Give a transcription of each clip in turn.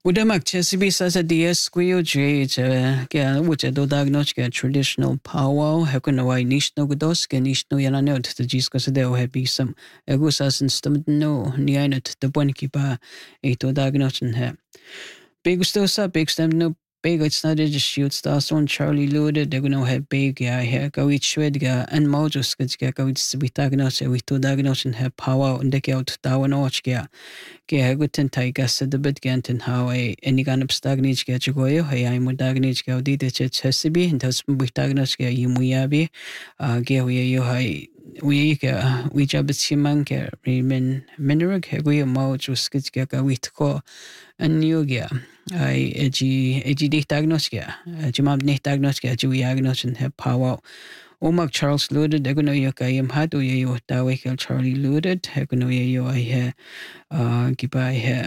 Udamak chesibi sa dia squio jage ke which do diagnose ke traditional powwow hekuna wai nishno godos ke nishno yanano to jisko se deo happy some egusas and stum no nianat the bonki ba eto diagnose he. Big still sa big stem no big it's not just shoot stars on Charlie Lude they're gonna have big here go each shred and mojus get go it's we diagnose we to diagnose and have power and they out down watch ke gutten taiga sa the bit ganten how any gan stagnage ke chugoyo hey I mo dagnage ke odi de chesibi and has we diagnose ke yimuyabi ge we we jabit siman ke remen mineral ke we mojus get go we ko and yoga I egi dich diagnoskia jimam nicht diagnoskia ju diagnose and have power Omak Charles Luded egono yoka yam hatu yo dawekel Charlie Luded egono yo I giba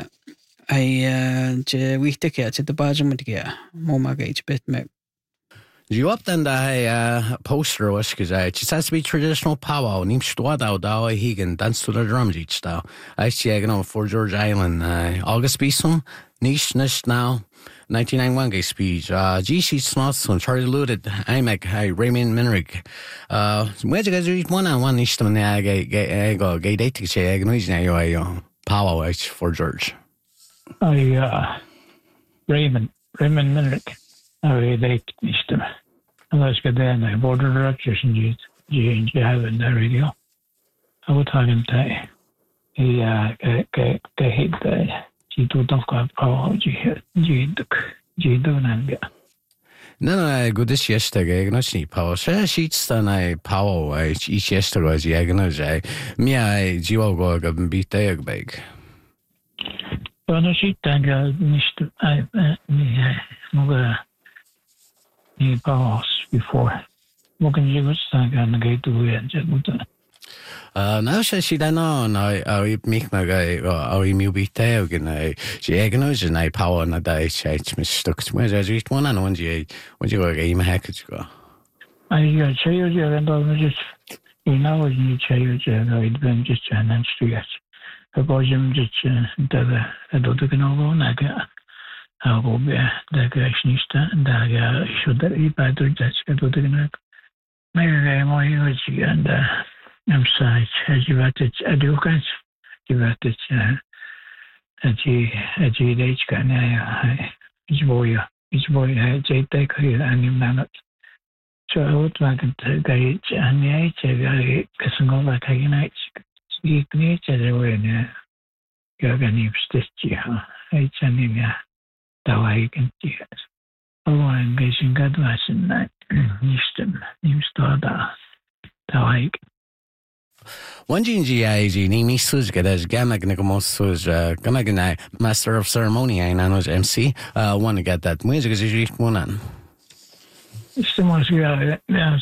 I je wichtige at the bottom of the moma gauge bit me You up then the poster was because it just has to be traditional powwow. Nim stwad out da higan dance to the drums each style. I see for George Island August Beeson niche now 1991 speech GC Snots on Charlie Luded I make Raymond Minrick where you guys reach one niche to go gay date to say noise now powwow for George Raymond Minrick I date nistem. Annars ska den border directors and you have in the radio. I would have him say he hit the she do not go power you do not No, good this yesterday, no see power. Sheets than I power each yesterday, I can say. Me, I go beat the bag. Well, no sheet and nistem. I He passed before. What can you say? Can get to it? Now she don't know. I make my guy. I will be there again. She acknowledges and I power and I die. She stuck to me. I just one and one. When you go game hackers go. I tell you, and I just you tell you, I'd been just an street. I was just I don't know. I'll be the Gashnista and I should be better that's good to the Maybe my energy and I'm sorry, as you at it, I do guys, you at it, a GH can I, his boy, I take here and him not. So I would like to get and the age, I can go like a unite, speak nature away now. You're going to stitch you, it's an email. Tawai kan tias. Awan gasing gadwasan na nistem nimstada tawai. One GNGI Nimi Suzga as Gamagnagamosuz Gamagana Master of Ceremony I nanos MC want to get that music is one on. Stimmers yeah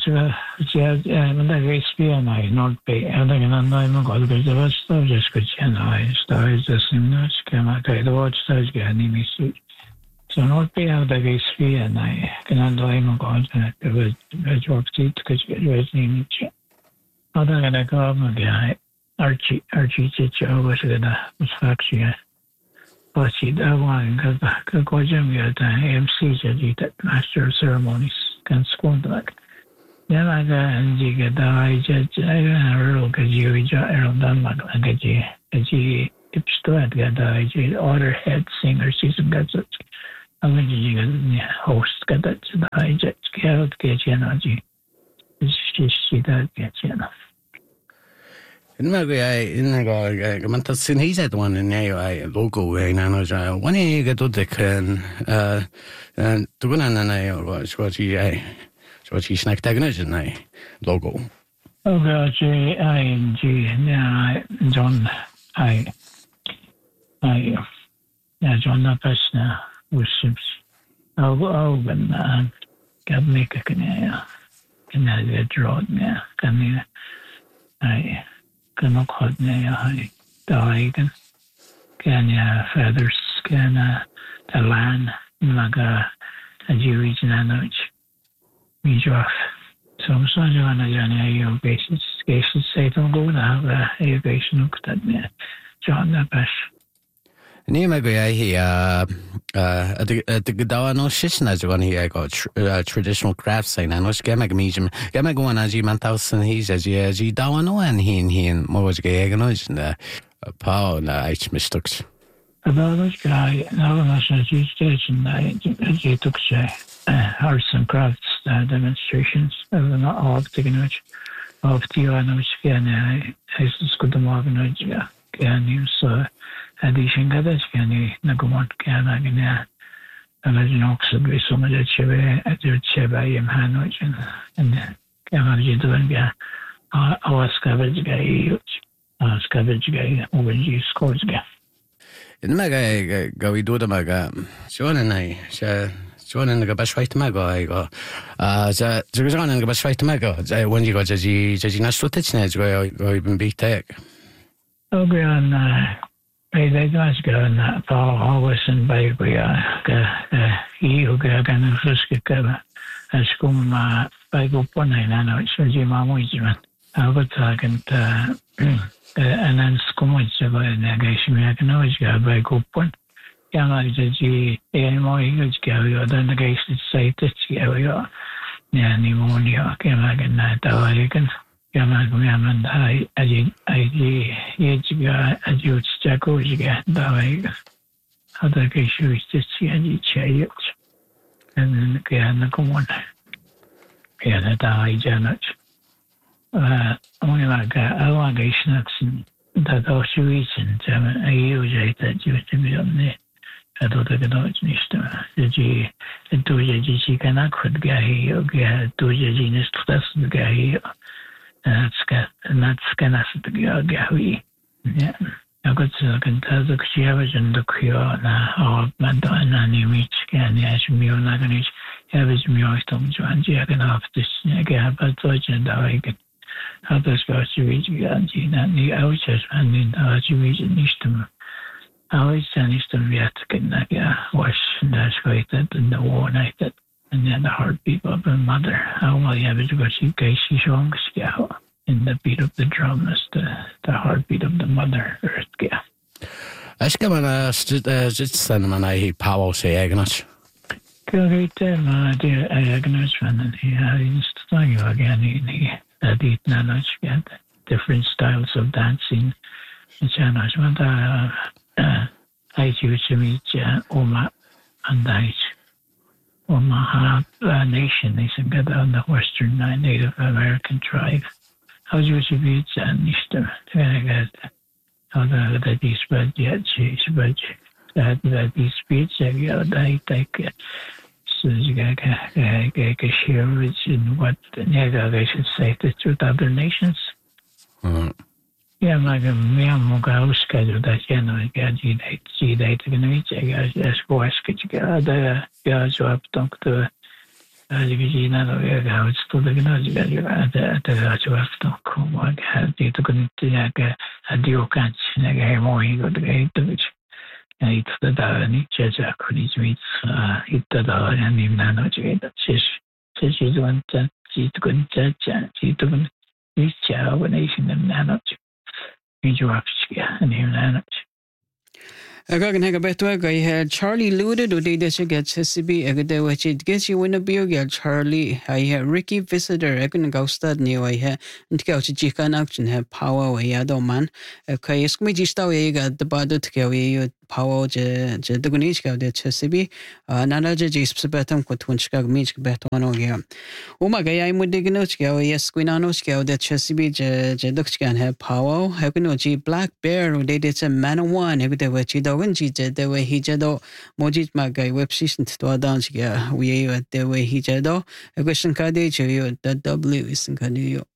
men det är spelare not be jag tänker när man går det var så just good I started the seminar schema det var så jag Nimi Suz. So not be out of a sphere and I can underline God it was work seat because it was in each other than a government guy Archie was factory but she that one because go jam the MC that master of ceremonies can squad like then I got and you get the I just I don't know because you around Denmark like a it's still get the order head singer season gets it I mean, you host got that I just get energy. She that gets enough. In my way, man, that's in his head one in a logo, and I know when you get to the can, and to go on and I was what he snack diagnosis and I logo. Oh, God, yeah, John, John, the person. Worships. When can make a can I get road now? Can I cannot hold now? I die can ya feathers can the land like a Jewish language. Me off. So such a cases say don't go now. A patient looked at me. John the best. Ní me go hi dá nó sina go hi go traditional craft sein an ge me mí ge me goin a man san hí a dá nó an hín mó ge an nó pá na eit mistuks. Guy National Station took arts and crafts demonstrations of the of the can so addition gathers can Nagumont can again and Oxford with so much chebe at your cheba in Hanoi and can doing our scavenge guy over G scores guy. In me go í dúda me seána Seána go besreite me go an go besreite me go bhain go na slutine go ben bí teag. Ogre an mas go an Paul Hawison by who go gan ruske go as kom by go pona na so ji ma mo jiman. Agotagent and then skummet go na gaishmi no go by go pon. Yana ji mo go then the geist say that go yeah pneumonia came again na tawagan. Yana go yaman I you Jaco Dawag. Other issues to see any chayot. And then again, come on. Yeah, that I janet. Only like allegation that also reason I use that used to be on there. I don't think it's Mr. The G. The two G cannot could get here, get two genus plus the guy here. That's scanas the Gawi. Yeah. I got to contest the Chiavage and the Kyo na Madonna and Nimich and Yashmio Naganich, Average Mioistom, Joan Jagan of this Nega, but Georgian Dawagan. Others go to reach Ganji and the ouches and in the Archivation Nistum. Always Sanistum Viatkin Naga was desecrated in the war night and then the heartbeat of the mother. How will you have to go see Casey songs? In the beat of the drum is the heartbeat of the mother earth. Yeah. Aš kā man žitsen man Pavo say Agnes. My dear Agnes and he used to tell you again in the nanos get different styles of dancing. Chanos I used to meet Oma and Dice. Omaha Nation is on the western Native American tribe. How do you be Nister? How the these bed yet she's bed that these speech I take so you get a share which in what they should say to other nations. Yeah, like a Miamoga schedule that get G date going to meet as for the guys who have talked to Gina, it's to the Gnazi, had you to connect a deal catch, a more ego to get to which it's the Nietzsche, Kunis meets it and even annotated. She's one that she took she took Nietzsche, a nation and nanot. You have and even nanot. Again, I had Charlie looted or did she get Chesapeake? I could watch it. Guess you win a beer, girl, Charlie. I had Ricky visitor. I couldn't go stud new. I had and go to chicken action have power away. I don't man. Okay, it's me just how you got the bottle to go you power. The Gunishka, the Chesapeake. Nana Jis Betam could twin Chicago Mitch bet one again. Oh my guy, I'm with the Gnochka. Yes, Quinanoska, the Chesapeake, Duxcan have power. How can you Black Bear? They did a man of one. I could watch it. The way he jado Mojit Magai web season to dance. Yeah, we at the way he jado. A question card, you the W is in Candio.